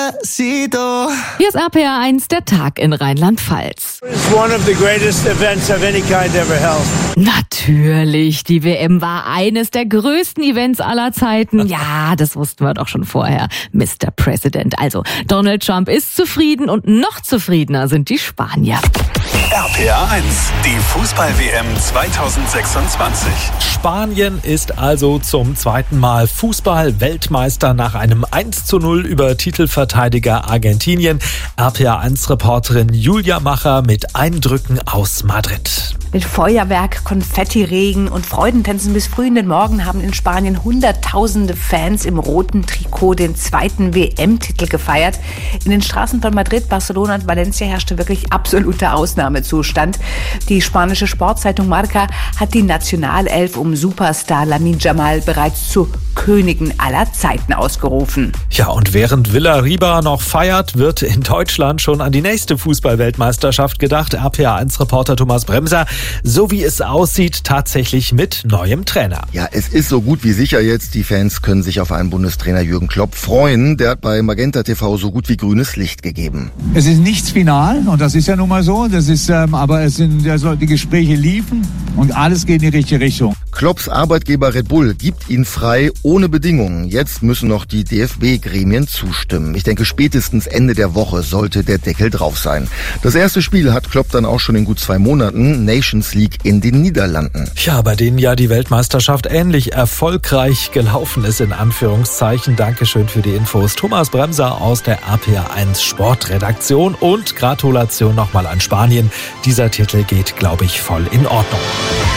Despacito. Hier ist RPA 1, der Tag in Rheinland-Pfalz. It's one of the greatest events of any kind ever held. Natürlich, die WM war eines der größten Events aller Zeiten. Ja, das wussten wir doch schon vorher, Mr. President. Also, Donald Trump ist zufrieden und noch zufriedener sind die Spanier. RPA 1, die Fußball-WM 2026. Spanien ist also zum zweiten Mal Fußball-Weltmeister nach einem 1:0 über Titelverteidiger Argentinien. RPA 1-Reporterin Julia Macher mit Eindrücken aus Madrid. Mit Feuerwerk, Konfettiregen und Freudentänzen bis früh in den Morgen haben in Spanien hunderttausende Fans im roten Trikot den zweiten WM-Titel gefeiert. In den Straßen von Madrid, Barcelona und Valencia herrschte wirklich absoluter Ausnahmezustand. Die spanische Sportzeitung Marca hat die Nationalelf um Superstar Lamine Yamal bereits zur Königin aller Zeiten ausgerufen. Ja, und während Villarriba noch feiert, wird in Deutschland schon an die nächste Fußball-Weltmeisterschaft gedacht. RPA 1-Reporter Thomas Bremser. So wie es aussieht, tatsächlich mit neuem Trainer. Ja, es ist so gut wie sicher jetzt. Die Fans können sich auf einen Bundestrainer Jürgen Klopp freuen. Der hat bei Magenta TV so gut wie grünes Licht gegeben. Es ist nichts final und das ist ja nun mal so. Das ist, aber es sind die Gespräche liefen und alles geht in die richtige Richtung. Klopps Arbeitgeber Red Bull gibt ihn frei ohne Bedingungen. Jetzt müssen noch die DFB-Gremien zustimmen. Ich denke, spätestens Ende der Woche sollte der Deckel drauf sein. Das erste Spiel hat Klopp dann auch schon in gut 2 Monaten. Nations League in den Niederlanden. Ja, bei denen ja die Weltmeisterschaft ähnlich erfolgreich gelaufen ist, in Anführungszeichen. Dankeschön für die Infos. Thomas Bremser aus der RPA 1 Sportredaktion und Gratulation nochmal an Spanien. Dieser Titel geht, glaube ich, voll in Ordnung.